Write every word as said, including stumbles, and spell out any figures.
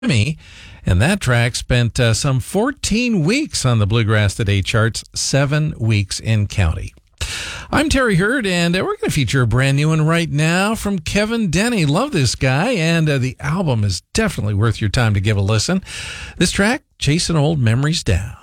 Me, and that track spent uh, some fourteen weeks on the Bluegrass Today charts, seven weeks in county. I'm Terry Hurd, and uh, we're going to feature a brand new one right now from Kevin Denny. Love this guy, and uh, the album is definitely worth your time to give a listen. This track, Chasing Old Memories Down.